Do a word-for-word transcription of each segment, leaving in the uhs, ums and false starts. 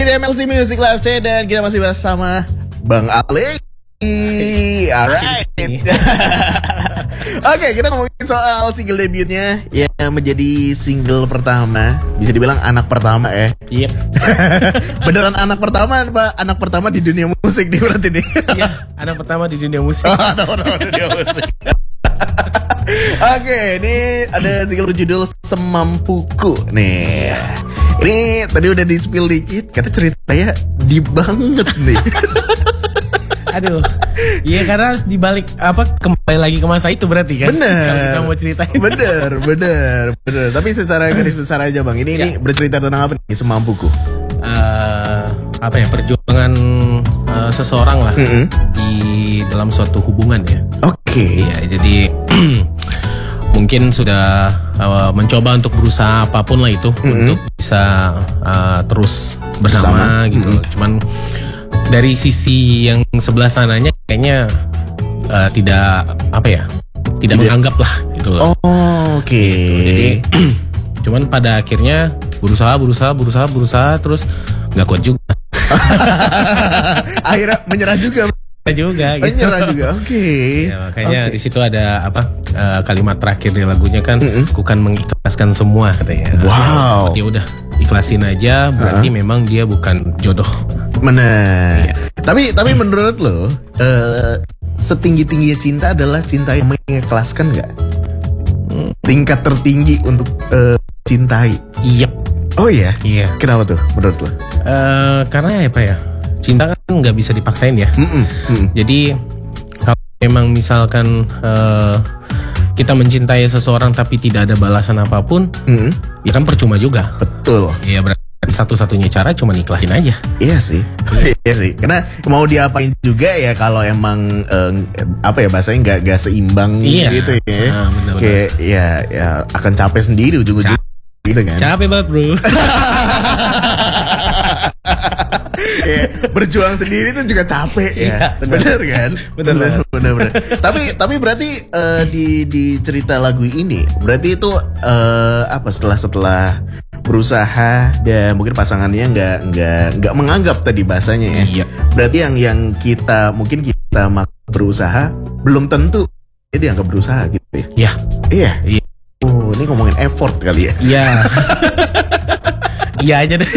di M L C Music Live C dan kita masih bersama Bang Ale. Alright. Oke, kita ngomongin soal single debutnya yang menjadi single pertama. Bisa dibilang anak pertama ya. Iya. Beneran anak pertama, Pak. Anak pertama di dunia musik nih berarti nih. Iya, anak pertama di dunia musik. Oh, anak pertama di dunia musik. Oke, ini ada single berjudul Semampuku nih. Ini tadi udah di spill dikit, kata ceritanya deep banget nih. Aduh, iya karena harus dibalik apa kembali lagi ke masa itu berarti kan? Bener. Kalau kita mau ceritain. Bener, bener, bener. Tapi secara garis besar aja bang. Ini ya. Ini bercerita tentang apa nih? Semampuku. Uh, apa ya perjuangan uh, seseorang lah mm-hmm. di dalam suatu hubungan ya. Oke. Okay. Iya, jadi mungkin sudah uh, mencoba untuk berusaha apapun lah itu mm-hmm. untuk bisa uh, terus bersama, bersama. gitu. Mm-hmm. Cuman dari sisi yang sebelah sananya kayaknya uh, tidak apa ya, tidak, tidak. menganggap lah gitu loh. Oh, oke. Okay. Gitu. Jadi cuman pada akhirnya berusaha, berusaha, berusaha, berusaha terus nggak kuat juga. Akhirnya menyerah juga. juga gitu. Menyerah juga. Oke. Okay. Ya, makanya okay. di situ ada apa uh, kalimat terakhir di lagunya kan, mm-hmm. ku kan mengikhlaskan semua katanya. Wow. Ya udah ikhlasin aja, berarti uh-huh. memang dia bukan jodoh. Benar. Ya. Tapi tapi menurut lo uh, setinggi-tingginya cinta adalah cinta yang mengikhlaskan nggak? Hmm. Tingkat tertinggi untuk uh, cintai. Yep. Oh iya. Iya. Kenapa tuh menurut lo? Uh, karena apa ya? Cinta kan nggak bisa dipaksain ya. Mm-mm. Mm-mm. Jadi kalau memang misalkan uh, kita mencintai seseorang tapi tidak ada balasan apapun, mm-hmm. ya kan percuma juga. Betul. Iya berarti satu-satunya cara cuma ikhlasin aja. Iya sih, iya sih. Karena mau diapain juga ya kalau emang eh, apa ya bahasanya nggak nggak seimbang iya. gitu ya. Nah, benar-benar. Kayak ya ya akan capek sendiri ujung-ujung Ca- gitu kan. Capek banget bro. Ya, berjuang sendiri itu juga capek ya. Iya, bener kan? Bener bener. bener, bener. tapi tapi berarti uh, di di cerita lagu ini berarti itu uh, apa setelah setelah berusaha dan mungkin pasangannya nggak nggak nggak menganggap tadi bahasanya ya. Iya. Berarti yang yang kita mungkin kita berusaha belum tentu dia dianggap berusaha gitu ya. Iya. Iya. Iya. Oh, ini ngomongin effort kali ya. Iya. Iya aja deh.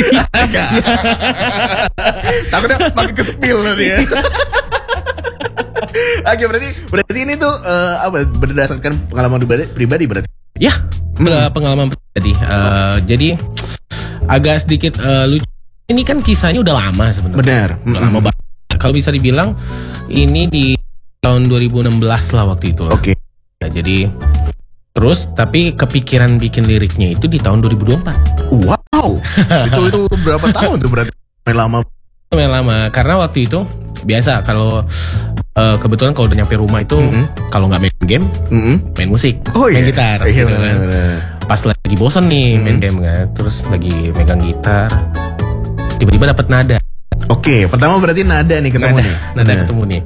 Takutnya pakai ke spill tadi ya. Oke, berarti berarti ini tuh uh, apa berdasarkan pengalaman pribadi, pribadi berarti? Ya, hmm. pengalaman pribadi. Uh, jadi agak sedikit uh, lucu. Ini kan kisahnya udah lama sebenarnya. Benar. Udah lama banget. Kalau bisa dibilang ini di tahun dua ribu enam belas lah waktu itu. Oke. Okay. Ya, jadi terus tapi kepikiran bikin liriknya itu di tahun dua ribu dua puluh empat. Wow. itu itu berapa tahun tuh berarti? Lumayan lama. Lumayan lama karena waktu itu biasa kalau uh, kebetulan kalau udah nyampe rumah itu mm-hmm. kalau nggak main game, mm-hmm. main musik, oh, main iya. gitar. Iya, gitu kan. Pas lagi bosen nih mm-hmm. main game kan, terus lagi megang gitar, tiba-tiba dapat nada. Oke, pertama berarti nada nih ketemu nada, nih. Nada nah. ketemu nih.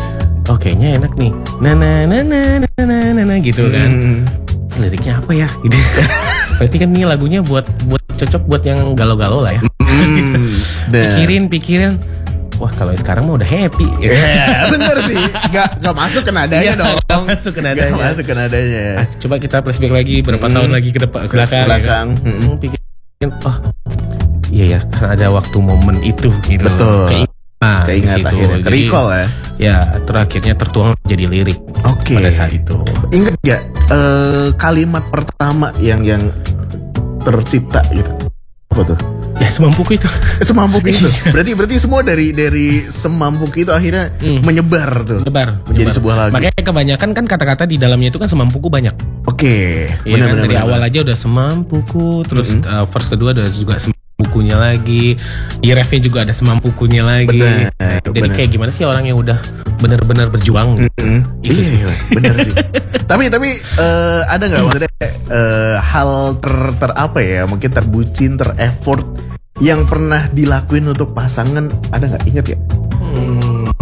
Oh kayaknya enak nih. Na na na na na na na, na gitu kan. Hmm. Liriknya apa ya? Gitu. Berarti kan nih lagunya buat buat cocok buat yang galau-galau lah ya. Hmm. pikirin pikirin. Wah kalau sekarang mah udah happy. Ya yeah, bener sih. Gak gak masuk ke nadanya ya, dong. Gak masuk ke nadanya. Gak masuk ke nadanya. Ah, coba kita flashback lagi berapa hmm. tahun lagi ke depan ke belakang. belakang. Ya, kan? hmm. Pikirin. Oh iya ya karena ada waktu momen itu gitu. Betul. Nah, keingat akhirnya, recall ya. Ya, terakhirnya tertuang jadi lirik. Oke. Okay. Pada saat itu. Ingat gak uh, kalimat pertama yang yang tercipta gitu? Apa tuh? Ya semampuku itu. Semampuku itu. Berarti berarti semua dari dari semampuku itu akhirnya hmm. menyebar tuh. Menyebar. Menjadi menyebar. Sebuah lagu. Makanya kebanyakan kan kata-kata di dalamnya itu kan semampuku banyak. Oke. Okay. Ya, kan? Dari bener, awal bener. aja udah semampuku, terus mm-hmm. uh, verse kedua ada juga semampuku. Bukunya lagi, di refnya juga ada semampukunya lagi. Bener, Jadi bener. Kayak gimana sih orang yang udah benar-benar berjuang? Mm-hmm. Itu iya, sih, bener sih. tapi tapi uh, ada nggak maksudnya uh, hal ter, ter apa ya? Mungkin terbucin, ter-effort yang pernah dilakuin untuk pasangan? Ada nggak? Ingat ya? Hmm,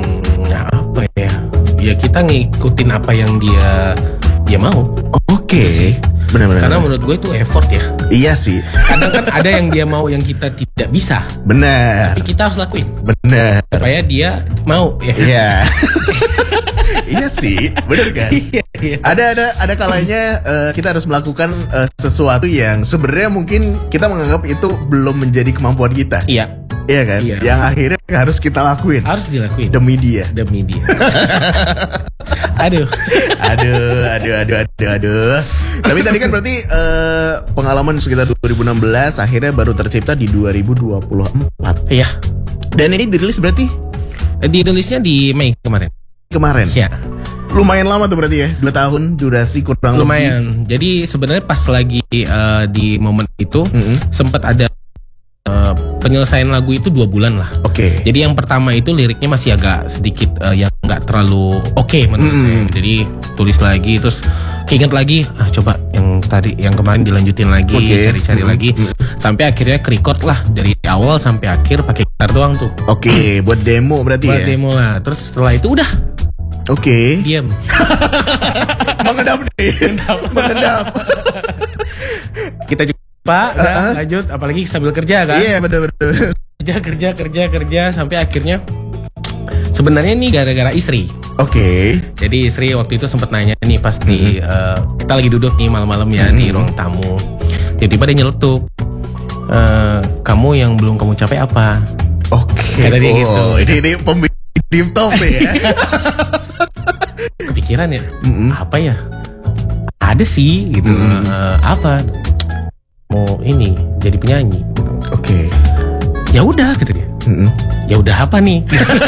apa ya? Ya kita ngikutin apa yang dia dia mau. Oke. Okay. Benar, benar, Karena benar. menurut gue itu effort ya. Iya sih. Kadang kan ada yang dia mau yang kita tidak bisa, Benar. tapi kita harus lakuin Benar. supaya dia mau ya. Iya. Iya sih, bener kan? Iya, iya. Ada ada ada kalanya eh, kita harus melakukan eh, sesuatu yang sebenarnya mungkin kita menganggap itu belum menjadi kemampuan kita. Iya, Iya kan? Iya. Yang akhirnya harus kita lakuin harus dilakuin demi dia. demi dia. Aduh. Aduh, aduh, aduh, aduh, aduh. Tapi tadi kan berarti eh, pengalaman sekitar dua ribu enam belas akhirnya baru tercipta di dua ribu dua puluh empat. Iya. Dan ini dirilis berarti Dirilisnya di Mei kemarin. kemarin. Iya. Lumayan lama tuh berarti ya, dua tahun durasi kurang lebih. Lumayan. Jadi sebenarnya pas lagi eh, di momen itu Mm-mm. sempat ada eh, penyelesaian lagu itu dua bulan lah. Oke. Jadi yang pertama itu liriknya masih agak sedikit eh, yang nggak terlalu oke menurut Mm-mm. saya. Jadi tulis lagi terus keinget lagi, ah coba yang tadi yang kemarin dilanjutin lagi, Oke. cari-cari Mm-mm. lagi sampai akhirnya ke-record lah dari awal sampai akhir pakai gitar doang tuh. Oke, buat demo berarti Buat ya. demo lah. Terus setelah itu udah Oke. diam. Mengendap nih. Mengendap. Kita juga Pak, udah, Uh-uh. lanjut apalagi sambil kerja kan. Iya, benar benar. Kerja kerja kerja kerja sampai akhirnya sebenarnya ini gara-gara istri. Oke. Jadi istri waktu itu sempat nanya nih pas di eh, kita lagi duduk nih malam-malam ya di ruang tamu. Tiba-tiba dia nyeletuk. "Eh, kamu yang belum kamu capai apa?" Oke. Kata dia gitu. Oh, ini ini pembicaraan deep talk ya. Kepikiran ya, Mm-mm. apa ya? Ada sih gitu. Mm. "Eh, apa? Mau ini jadi penyanyi." Oke. Ya udah kata dia. Mm-mm. Ya udah apa nih?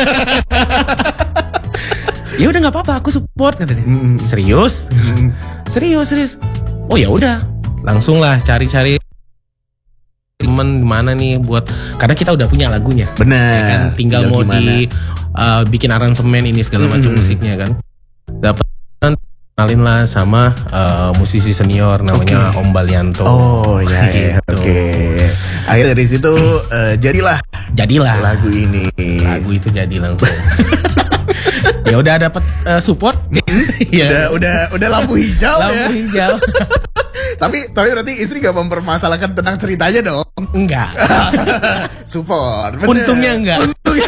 Ya udah nggak apa-apa, aku support kata dia. Mm-mm. Serius? Mm-mm. Serius, serius. Oh ya udah, langsung lah cari-cari temen di mana nih buat karena kita udah punya lagunya. Benar. Ya kan tinggal mau gimana? di uh, bikin aransemen ini segala macam Mm. musiknya kan. Dapat kenalin lah sama uh, musisi senior namanya Oke. Om Balianto. Oh ya, ya. Gitu. Oke. Akhirnya dari situ eh, jadilah Jadilah lagu ini. lagu itu jadi langsung. Ya udah dapat uh, support. Ya. Udah udah udah lampu hijau ya. Lampu hijau. Tapi tapi berarti istri gak mempermasalahkan tentang ceritanya dong. Enggak. Support. bener. Untungnya enggak. Untungnya,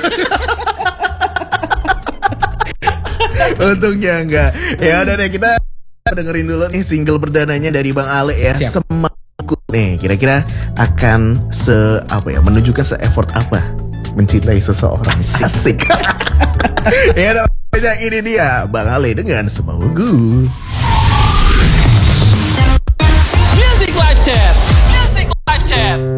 Untungnya enggak. Ya udah deh kita dengerin dulu nih single perdananya dari Bang Ale ya. Siap. Semangatku nih. Kira-kira akan se apa ya menunjukkan se effort apa mencintai seseorang. Asik. Ya udah ini dia Bang Ale dengan Semauku. Music Live Chat. Music Live Chat.